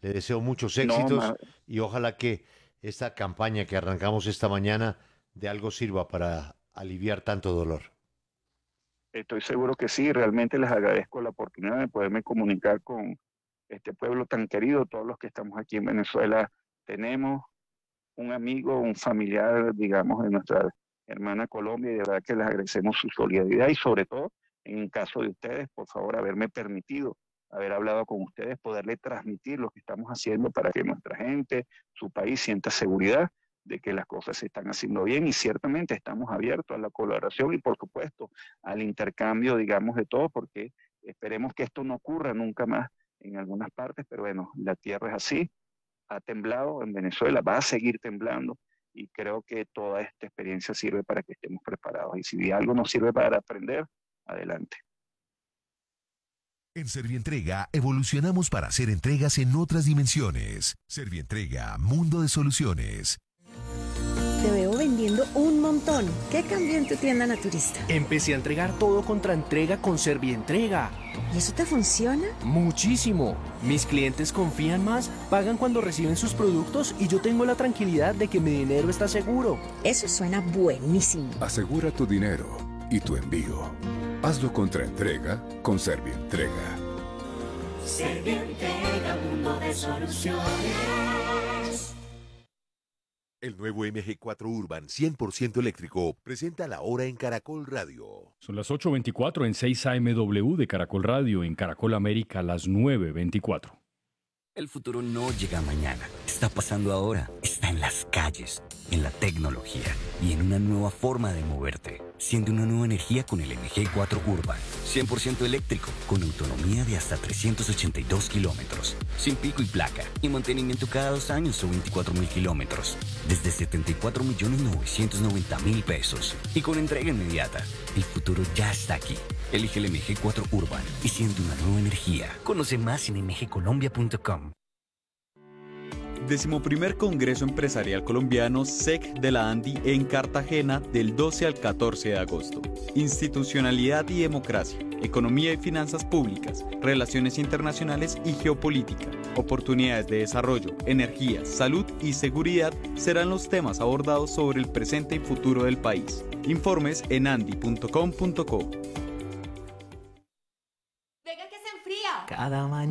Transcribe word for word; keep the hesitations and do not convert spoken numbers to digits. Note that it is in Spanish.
Le deseo muchos No, éxitos ma- y ojalá que esta campaña que arrancamos esta mañana de algo sirva para aliviar tanto dolor. estoy seguro que sí. Realmente les agradezco la oportunidad de poderme comunicar con este pueblo tan querido. Todos los que estamos aquí en Venezuela tenemos un amigo, un familiar, digamos, de nuestra hermana Colombia, y de verdad que les agradecemos su solidaridad y sobre todo, en el caso de ustedes, por favor, haberme permitido haber hablado con ustedes, poderle transmitir lo que estamos haciendo para que nuestra gente, su país, sienta seguridad de que las cosas se están haciendo bien, y ciertamente estamos abiertos a la colaboración y por supuesto al intercambio, digamos, de todo, porque esperemos que esto no ocurra nunca más en algunas partes, pero bueno, la tierra es así, ha temblado en Venezuela, va a seguir temblando, y creo que toda esta experiencia sirve para que estemos preparados. Y si algo nos sirve para aprender, adelante. En Servientrega evolucionamos para hacer entregas en otras dimensiones. Servientrega, mundo de soluciones. Te veo vendiendo un montón. ¿Qué cambió en tu tienda naturista? Empecé a entregar todo contra entrega con Servientrega. ¿Y eso te funciona? Muchísimo. Mis clientes confían más, pagan cuando reciben sus productos y yo tengo la tranquilidad de que mi dinero está seguro. Eso suena buenísimo. Asegura tu dinero y tu envío. Hazlo contra entrega con Servientrega. Servientrega, mundo de soluciones. El nuevo M G cuatro Urban cien por ciento eléctrico presenta la hora en Caracol Radio. Son las ocho veinticuatro en seis A M W de Caracol Radio, en Caracol América las nueve veinticuatro. El futuro no llega mañana, está pasando ahora, está en las calles, en la tecnología y en una nueva forma de moverte. Siente una nueva energía con el M G cuatro Urban, cien por ciento eléctrico, con autonomía de hasta trescientos ochenta y dos kilómetros, sin pico y placa, y mantenimiento cada dos años o veinticuatro mil kilómetros, desde setenta y cuatro millones novecientos noventa mil pesos, y con entrega inmediata. El futuro ya está aquí. Elige el M G cuatro Urban y siente una nueva energía. Conoce más en m g colombia punto com. Decimoprimer Congreso Empresarial Colombiano S E C de la ANDI en Cartagena del doce al catorce de agosto. Institucionalidad y democracia, economía y finanzas públicas, relaciones internacionales y geopolítica, oportunidades de desarrollo, energía, salud y seguridad serán los temas abordados sobre el presente y futuro del país. Informes en andi punto com punto co. Venga que se enfría. Cada mañana.